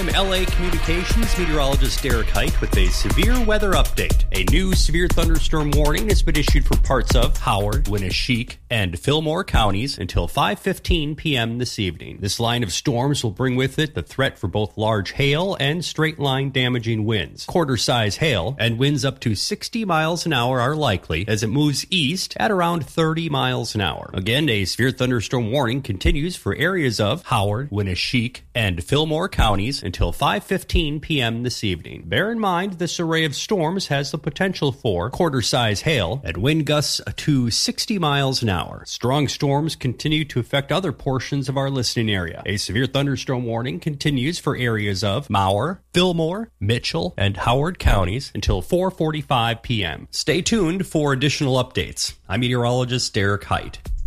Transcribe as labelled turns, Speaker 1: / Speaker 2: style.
Speaker 1: I'm LA Communications meteorologist Derek Height with a severe weather update. A new severe thunderstorm warning has been issued for parts of Howard, Winneshiek, and Fillmore counties until 5:15 p.m. this evening. This line of storms will bring with it the threat for both large hail and straight-line damaging winds. Quarter-size hail and winds up to 60 miles an hour are likely as it moves east at around 30 miles an hour. Again, a severe thunderstorm warning continues for areas of Howard, Winneshiek, and Fillmore counties until 5:15 p.m. this evening. Bear in mind, this array of storms has the potential for quarter-size hail and wind gusts to 60 miles an hour. Strong storms continue to affect other portions of our listening area. A severe thunderstorm warning continues for areas of Mower, Fillmore, Mitchell, and Howard counties until 4:45 p.m. Stay tuned for additional updates. I'm meteorologist Derek Height.